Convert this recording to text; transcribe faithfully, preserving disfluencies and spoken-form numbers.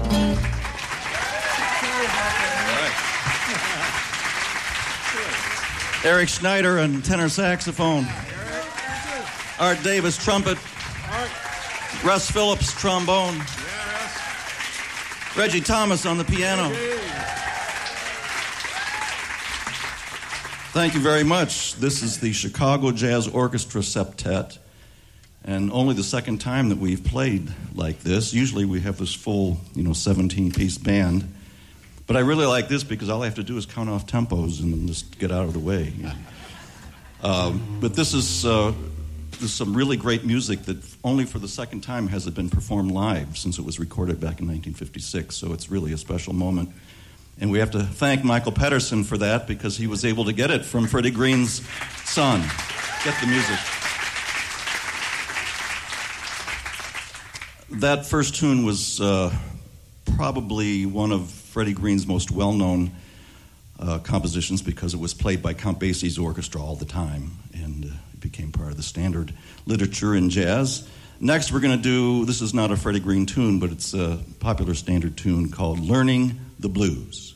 Eric Schneider on tenor saxophone. Art Davis, trumpet. Russ Phillips, trombone. Reggie Thomas on the piano. Thank you very much. This is the Chicago Jazz Orchestra Septet, and only the second time that we've played like this. Usually we have this full, you know, seventeen-piece band. But I really like this because all I have to do is count off tempos and then just get out of the way. You know. um, but this is, uh, this is some really great music that only for the second time has it been performed live since it was recorded back in nineteen fifty-six. So it's really a special moment. And we have to thank Michael Pedersen for that because he was able to get it from Freddie Green's son. Get the music. That first tune was uh, probably one of Freddie Green's most well-known uh, compositions because it was played by Count Basie's orchestra all the time, and uh, it became part of the standard literature in jazz. Next, we're going to do, this is not a Freddie Green tune, but it's a popular standard tune called Learning the Blues.